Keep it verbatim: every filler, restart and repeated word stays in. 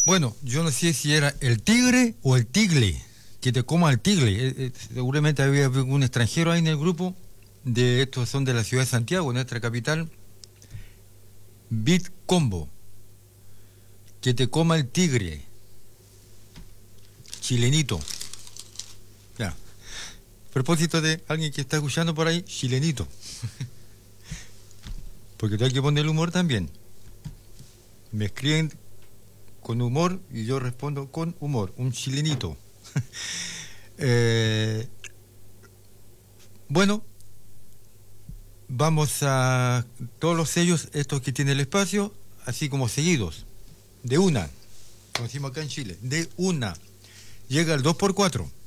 Bueno, yo no sé si era el tigre o el tigle, que te coma el tigle. Eh, eh, seguramente había algún extranjero ahí en el grupo, de estos son de la ciudad de Santiago, nuestra capital. Bit Combo, que te coma el tigre. Chilenito. Ya. A propósito de alguien que está escuchando por ahí, chilenito. Porque hay que poner el humor también. Me escriben con humor y yo respondo con humor. Un chilenito. eh, bueno, vamos a todos los sellos, estos que tiene el espacio, así como seguidos. De una. Como decimos acá en Chile. De una. Llega el dos por cuatro.